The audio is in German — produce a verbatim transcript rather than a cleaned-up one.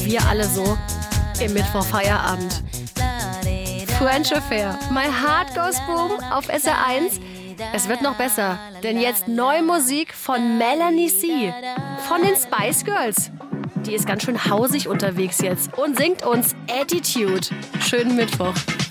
wir alle so im Mittwochfeierabend. French Affair, My Heart Goes Boom auf S R eins. Es wird noch besser, denn jetzt neue Musik von Melanie C. von den Spice Girls. Die ist ganz schön hausig unterwegs jetzt und singt uns Attitude. Schönen Mittwoch.